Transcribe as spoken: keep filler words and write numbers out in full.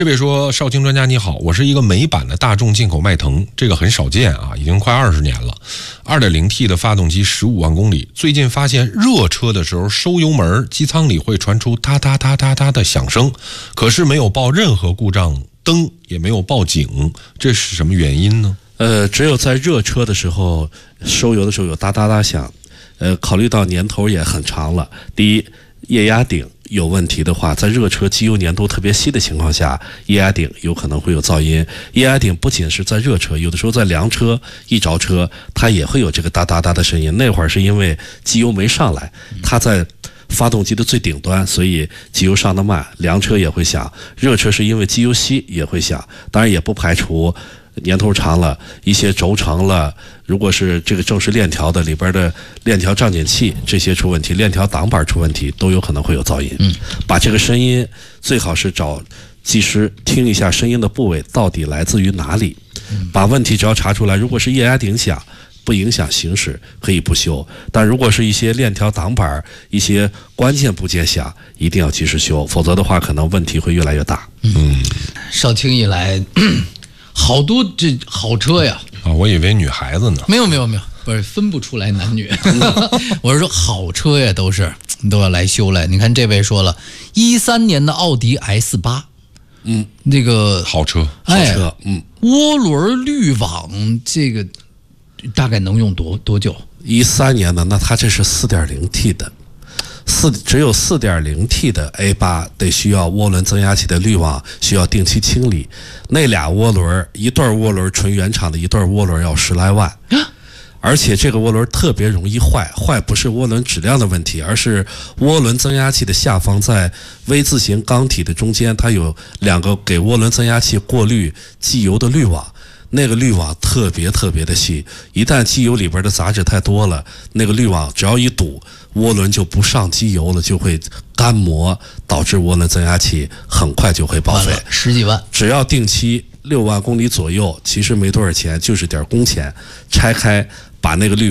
这位说，少卿专家你好，我是一个美版的大众进口迈腾，这个很少见啊，已经快二十年了。二点零 T 的发动机十五万公里，最近发现热车的时候收油门，机舱里会传出哒哒哒哒哒的响声，可是没有报任何故障灯，也没有报警，这是什么原因呢？ 呃，只有在热车的时候收油的时候有哒哒哒响，呃，考虑到年头也很长了，第一，液压顶有问题的话，在热车机油粘度特别稀的情况下，液压顶有可能会有噪音。液压顶不仅是在热车，有的时候在凉车一着车，它也会有这个哒哒哒的声音。那会儿是因为机油没上来，它在发动机的最顶端，所以机油上得慢，凉车也会响。热车是因为机油稀也会响，当然也不排除年头长了，一些轴承了，如果是这个正时链条的里边的链条胀紧器这些出问题，链条挡板出问题，都有可能会有噪音。嗯，把这个声音最好是找技师听一下声音的部位到底来自于哪里，把问题只要查出来，如果是液压顶响不影响行驶，可以不修；但如果是一些链条挡板、一些关键部件响，一定要及时修，否则的话，可能问题会越来越大。 嗯，少卿一来，好多这好车呀！ 啊，我以为女孩子呢。 没有没有没有，不是分不出来男女。我是说好车呀，都是都要来修来。你看这位说了，一三年的奥迪 S 八，嗯，那个好车， 好车，嗯， 涡轮滤网这个。大概能用多多久？ 一三年的，那它这是 四点零 T 的，四只有 四点零 T 的 A 八得需要涡轮增压器的滤网需要定期清理，那俩涡轮一对涡轮纯原厂的一对涡轮要十来万，而且这个涡轮特别容易坏，坏不是涡轮质量的问题，而是涡轮增压器的下方在 V 字形钢体的中间，它有两个给涡轮增压器过滤机油的滤网。那个滤网特别特别的细，一旦机油里边的杂质太多了，那个滤网只要一堵，涡轮就不上机油了，就会干磨，导致涡轮增压器很快就会报废， 十几万。 只要定期六万公里左右，其实没多少钱，就是点工钱，拆开把那个滤